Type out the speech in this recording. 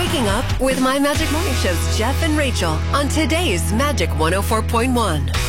Waking up with My Magic Morning Show's Jeff and Rachel on today's Magic 104.1.